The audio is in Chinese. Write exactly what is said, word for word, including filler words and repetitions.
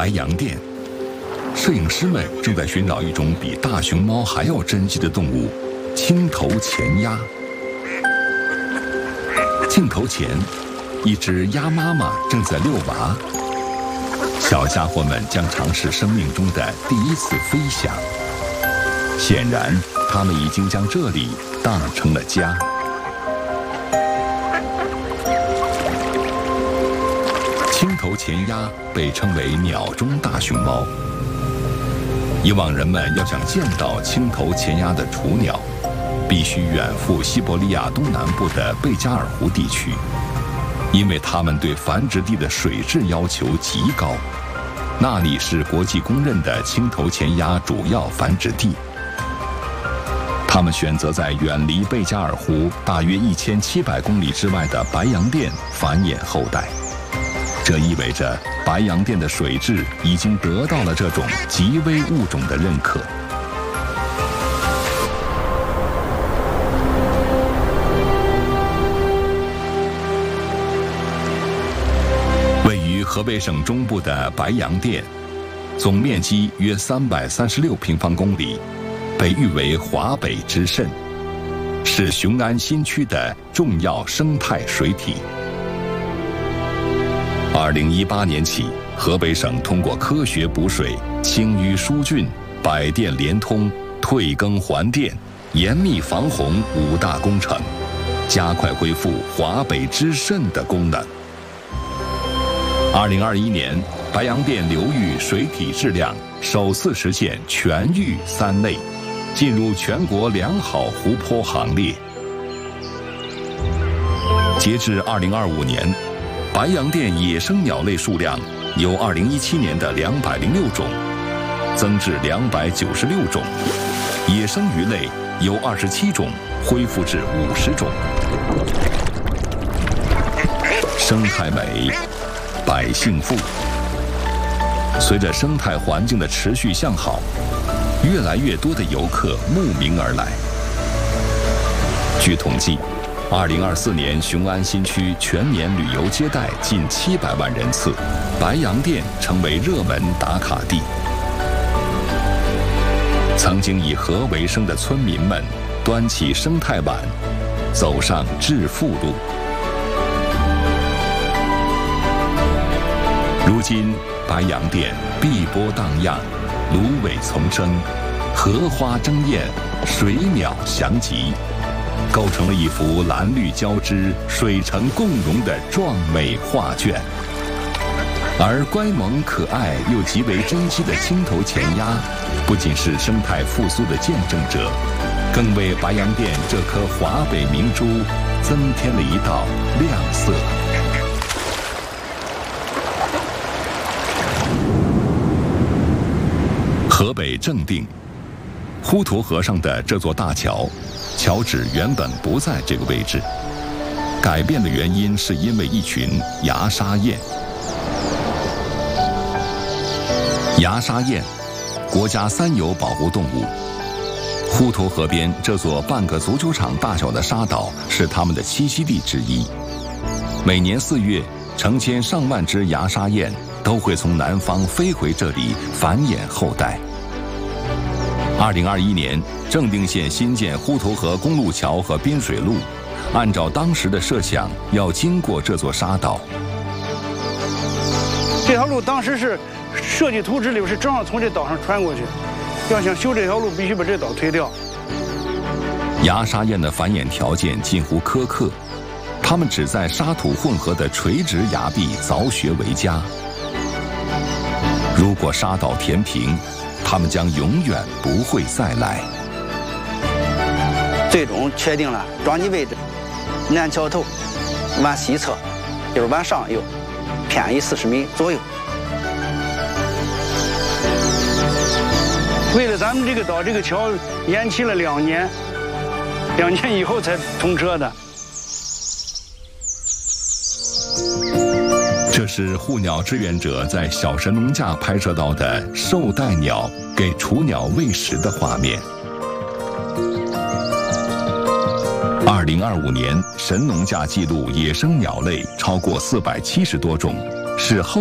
白洋淀，摄影师们正在寻找一种比大熊猫还要珍稀的动物——青头前鸭。镜头前，一只鸭妈妈正在遛娃，小家伙们将尝试生命中的第一次飞翔。显然，他们已经将这里当成了家。青头前鸭被称为鸟中大熊猫。以往人们要想见到青头前鸭的雏鸟，必须远赴西伯利亚东南部的贝加尔湖地区，因为它们对繁殖地的水质要求极高，那里是国际公认的青头前鸭主要繁殖地。他们选择在远离贝加尔湖大约一千七百公里之外的白洋淀繁衍后代。这意味着白洋淀的水质已经得到了这种极危物种的认可。位于河北省中部的白洋淀，总面积约三百三十六平方公里，被誉为华北之肾，是雄安新区的重要生态水体。二零一八年起，河北省通过科学补水、清淤疏浚、百电联通、退耕还电、严密防洪五大工程，加快恢复华北之肾的功能。二零二一年，白洋淀流域水体质量首次实现全域三类，进入全国良好湖泊行列。截至二零二五年，白洋淀野生鸟类数量由二零一七年的两百零六种增至两百九十六种，野生鱼类由二十七种恢复至五十种。生态美，百姓富。随着生态环境的持续向好，越来越多的游客慕名而来。据统计，二零二四年雄安新区全年旅游接待近七百万人次，白洋淀成为热门打卡地。曾经以河为生的村民们端起生态碗，走上致富路。如今，白洋淀碧波荡漾，芦苇丛生，荷花争艳，水鸟翔集，构成了一幅蓝绿交织、水城共融的壮美画卷。而乖萌可爱又极为珍稀的青头前鸭，不仅是生态复苏的见证者，更为白洋淀这颗华北明珠增添了一道亮色。河北正定，滹沱河上的这座大桥，桥址原本不在这个位置，改变的原因是因为一群牙沙燕。牙沙燕，国家三有保护动物。滹沱河边这座半个足球场大小的沙岛是它们的栖息地之一。每年四月，成千上万只牙沙燕都会从南方飞回这里繁衍后代。二零二一年，正定县新建滹沱河公路桥和滨水路，按照当时的设想，要经过这座沙岛。 这条路当时是设计图纸里是正好从这岛上穿过去，要想修这条路，必须把这岛推掉。 牙沙燕的繁衍条件近乎苛刻，它们只在沙土混合的垂直崖壁凿穴为家。如果沙岛填平，它们将永远不会再来。 最终确定了撞击位置，南桥头往西侧，就是往上游，偏移四十米左右。 为了咱们这个岛，这个桥延期了两年，两年以后才通车的。 这是护鸟志愿者在小神农架拍摄到的绶带鸟给雏鸟喂食的画面。二零二五年，神农架记录野生鸟类超过四百七十多种，是后